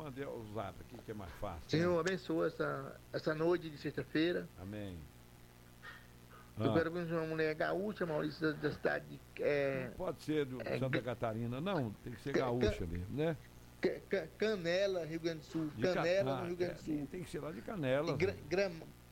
mandei o zap aqui que é mais fácil. Senhor, abençoa essa noite de sexta-feira. Amém. Eu quero abençoar uma mulher gaúcha, Maurício, da cidade de. Não pode ser do Santa Catarina, não. Tem que ser Ca- gaúcha mesmo, né? Canela, Rio Grande do Sul. Canela, no Rio Grande do Sul. Tem que ser lá de Canela.